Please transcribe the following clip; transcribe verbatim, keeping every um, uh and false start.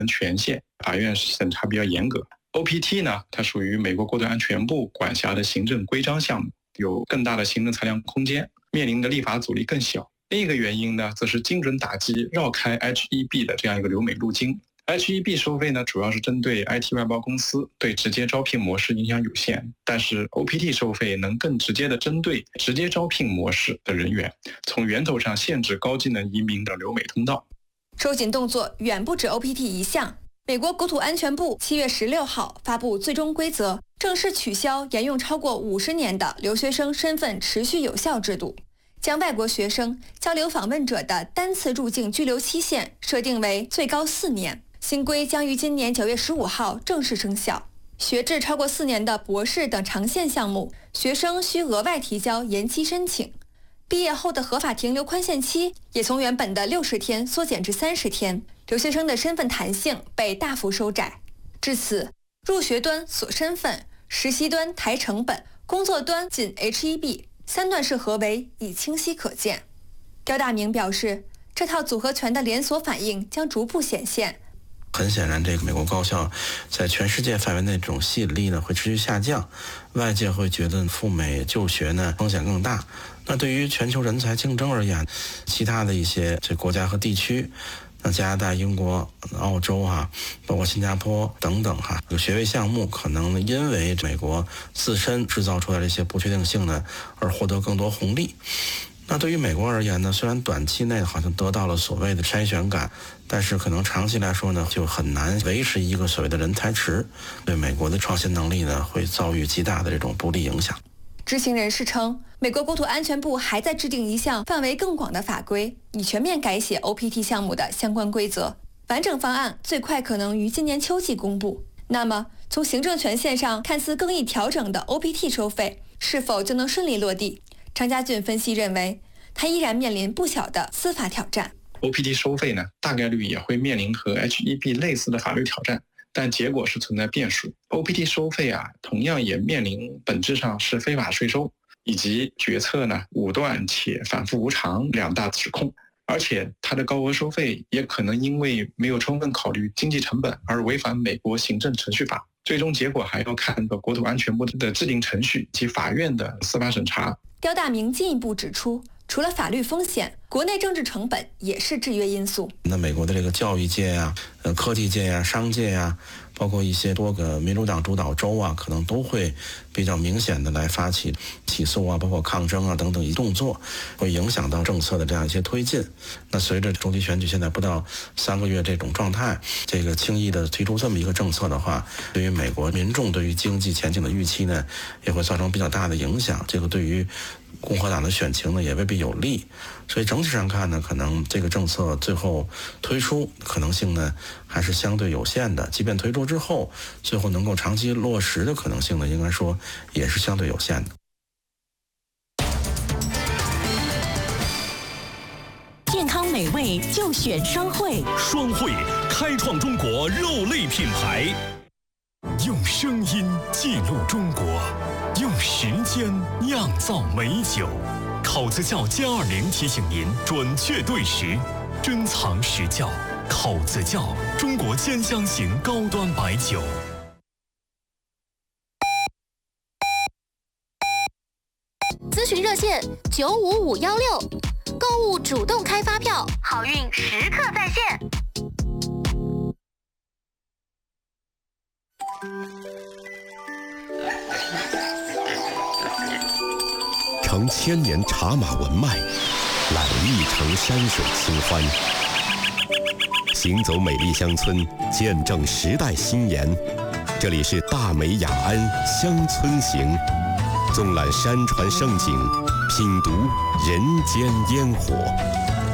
权限，法院审查比较严格。O P T 呢，它属于美国国土安全部管辖的行政规章项目，有更大的行政裁量空间，面临的立法阻力更小。另一个原因呢，则是精准打击绕开 H E B 的这样一个留美路径。H E B 收费呢，主要是针对 I T 外包公司，对直接招聘模式影响有限。但是 O P T 收费能更直接的针对直接招聘模式的人员，从源头上限制高技能移民的留美通道。 收紧动作远不止 O P T 一项。美国国土安全部七月十六号发布最终规则，正式取消沿用超过五十年的留学生身份持续有效制度，将外国学生交流访问者的单次入境居留期限设定为最高四年。新规将于今年九月十五号正式生效。学制超过四年的博士等长线项目，学生需额外提交延期申请。毕业后的合法停留宽限期也从原本的六十天缩减至三十天，留学生的身份弹性被大幅收窄。至此，入学端锁身份、实习端抬成本、工作端仅 H E B 三段式合围已清晰可见。刁大明表示，这套组合拳的连锁反应将逐步显现。 很显然，这个美国高校在全世界范围内这种吸引力呢会持续下降，外界会觉得赴美就学呢风险更大。那对于全球人才竞争而言，其他的一些这国家和地区，那加拿大、英国、澳洲啊，包括新加坡等等哈，这个学位项目可能因为美国自身制造出来的一些不确定性呢，而获得更多红利。那对于美国而言呢，虽然短期内好像得到了所谓的筛选感，但是可能长期来说呢，就很难维持一个所谓的人才池，对美国的创新能力呢，会遭遇极大的这种不利影响。 知情人士称，美国国土安全部还在制定一项范围更广的法规，以全面改写 O P T 项目的相关规则。完整方案最快可能于今年秋季公布。那么，从行政权限上看似更易调整的 O P T 收费，是否就能顺利落地？张家俊分析认为，它依然面临不小的司法挑战。 O P T 收费呢，大概率也会面临和 H E B 类似的法律挑战，但结果是存在变数。O P T 收费啊，同样也面临本质上是非法税收，以及决策呢武断且反复无常两大指控。而且它的高额收费也可能因为没有充分考虑经济成本而违反美国行政程序法。最终结果还要看国土安全部的制定程序及法院的司法审查。 刁大明进一步指出，除了法律风险，国内政治成本也是制约因素。 那美国的这个教育界呀、呃科技界呀、商界呀，包括一些多个民主党主导州啊，可能都会比较明显的来发起起诉啊，包括抗争啊等等一动作，会影响到政策的这样一些推进。那随着中期选举现在不到三个月这种状态，这个轻易的提出这么一个政策的话，对于美国民众对于经济前景的预期呢，也会造成比较大的影响。这个对于共和党的选情呢也未必有利，所以整体上看呢，可能这个政策最后推出可能性呢还是相对有限的。即便推出之后，最后能够长期落实的可能性呢，应该说也是相对有限的。 健康美味就选双汇， 双汇开创中国肉类品牌，用声音记录中国，用时间酿造美酒。考子窖歼二零提醒您准确对时，珍藏实窖。考子窖，中国兼香型高端白酒。 咨询热线九五五幺六，购物主动开发票，好运时刻在线。 承千年茶马文脉，揽一城山水清欢。行走美丽乡村，见证时代新颜。这里是大美雅安乡村行，纵览山川盛景，品读人间烟火。